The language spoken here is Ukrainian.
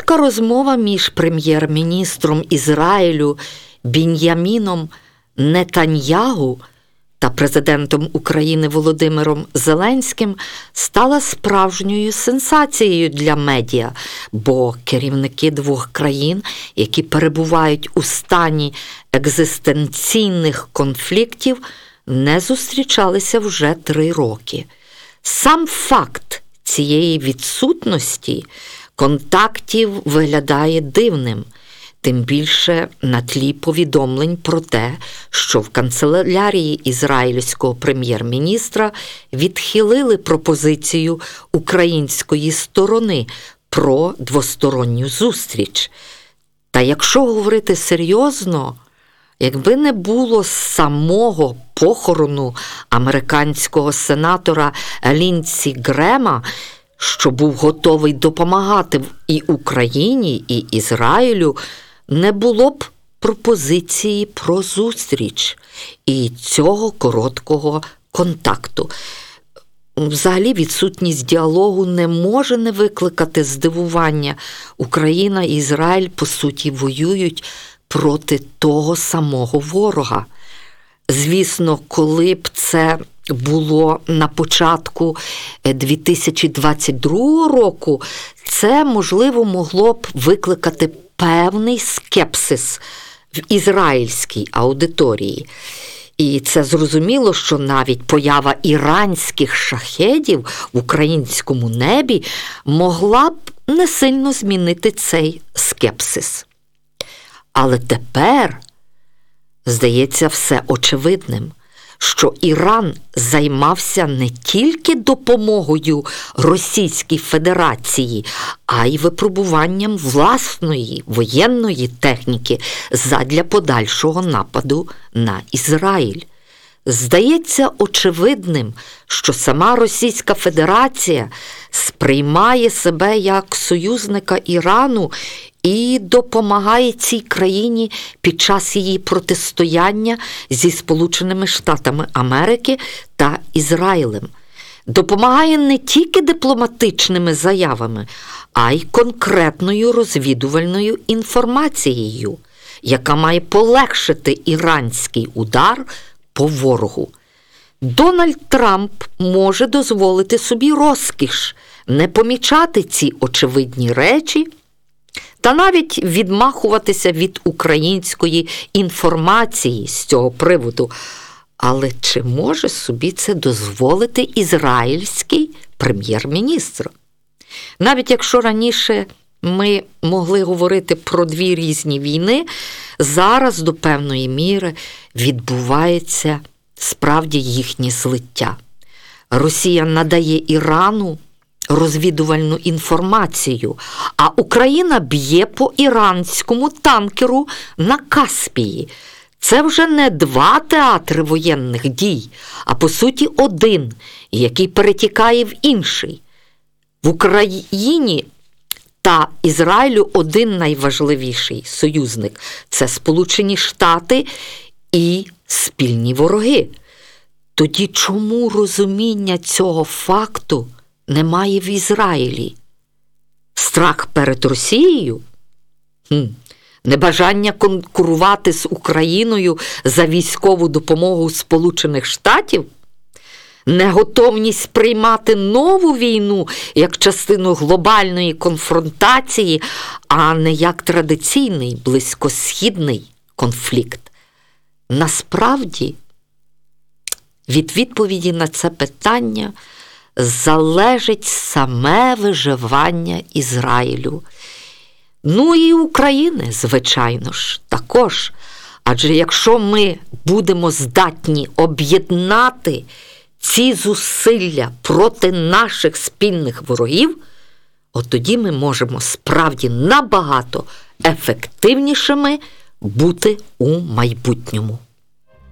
Коротка розмова між прем'єр-міністром Ізраїлю Бін'яміном Нетаньягу та президентом України Володимиром Зеленським стала справжньою сенсацією для медіа, бо керівники двох країн, які перебувають у стані екзистенційних конфліктів, не зустрічалися вже 3 роки. Сам факт цієї відсутності контактів виглядає дивним, тим більше на тлі повідомлень про те, що в канцелярії ізраїльського прем'єр-міністра відхилили пропозицію української сторони про двосторонню зустріч. Та якщо говорити серйозно, якби не було самого похорону американського сенатора Ліндсі Грема, що був готовий допомагати і Україні, і Ізраїлю, не було б пропозиції про зустріч і цього короткого контакту. Взагалі відсутність діалогу не може не викликати здивування. Україна і Ізраїль, по суті, воюють проти того самого ворога. Звісно, коли б це було на початку 2022 року, це, можливо, могло б викликати певний скепсис в ізраїльській аудиторії. І це зрозуміло, що навіть поява іранських шахедів в українському небі могла б не сильно змінити цей скепсис. Але тепер здається все очевидним, що Іран займався не тільки допомогою Російській Федерації, а й випробуванням власної воєнної техніки задля подальшого нападу на Ізраїль. Здається очевидним, що сама Російська Федерація сприймає себе як союзника Ірану і допомагає цій країні під час її протистояння зі Сполученими Штатами Америки та Ізраїлем. Допомагає не тільки дипломатичними заявами, а й конкретною розвідувальною інформацією, яка має полегшити іранський удар по ворогу. Дональд Трамп може дозволити собі розкіш не помічати ці очевидні речі та навіть відмахуватися від української інформації з цього приводу. Але чи може собі це дозволити ізраїльський прем'єр-міністр? Навіть якщо раніше ми могли говорити про 2 різні війни, зараз до певної міри відбувається справді їхнє злиття. Росія надає Ірану розвідувальну інформацію, а Україна б'є по іранському танкеру на Каспії. Це вже не 2 театри воєнних дій, а по суті 1, який перетікає в інший. В Україні та Ізраїлю один найважливіший союзник – це Сполучені Штати і спільні вороги. Тоді чому розуміння цього факту немає в Ізраїлі? Страх перед Росією? Небажання конкурувати з Україною за військову допомогу Сполучених Штатів? Неготовність приймати нову війну як частину глобальної конфронтації, а не як традиційний близькосхідний конфлікт? Насправді, від відповіді на це питання залежить саме виживання Ізраїлю. Ну і України, звичайно ж, також. Адже якщо ми будемо здатні об'єднати ці зусилля проти наших спільних ворогів, от тоді ми можемо справді набагато ефективнішими бути у майбутньому.